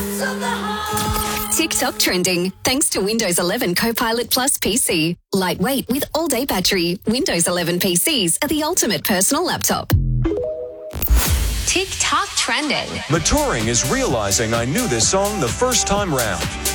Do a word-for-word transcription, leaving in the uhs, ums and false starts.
TikTok trending thanks to Windows eleven Copilot Plus P C. Lightweight with all-day battery. Windows eleven P Cs are the ultimate personal laptop. TikTok trending. Maturing is realizing I knew this song the first time round.